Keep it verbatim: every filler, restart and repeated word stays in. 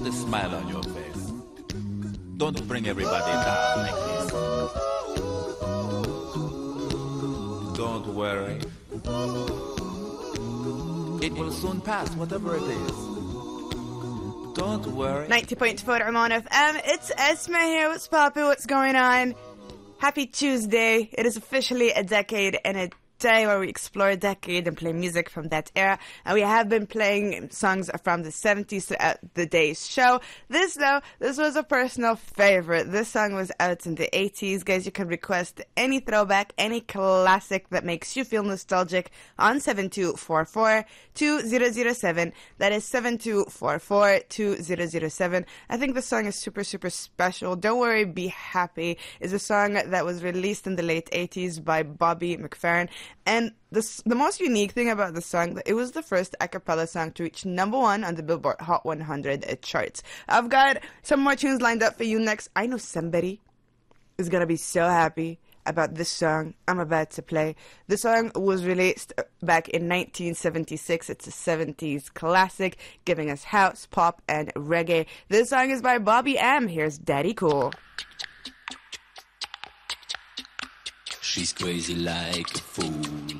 Put a smile on your face. Don't bring everybody down like this. Don't worry. It will soon pass, whatever it is. Don't worry. ninety point four Oman F M. It's Esma here. What's poppin'? What's going on? Happy Tuesday. It is officially a decade and a day where we explore a decade and play music from that era. And we have been playing songs from the seventies throughout the day's show. This, though, this was a personal favorite. This song was out in the eighties. Guys, you can request any throwback, any classic that makes you feel nostalgic on seven two four four, two zero zero seven. That is seven two four four, two zero zero seven. I think the song is super, super special. Don't Worry, Be Happy is a song that was released in the late eighties by Bobby McFerrin. And the, the most unique thing about the song, it was the first a cappella song to reach number one on the Billboard Hot one hundred charts. I've got some more tunes lined up for you next. I know somebody is going to be so happy about this song I'm about to play. The song was released back in nineteen seventy-six. It's a seventies classic, giving us house, pop, and reggae. This song is by Bobby M. Here's Daddy Cool. She's crazy like a fool.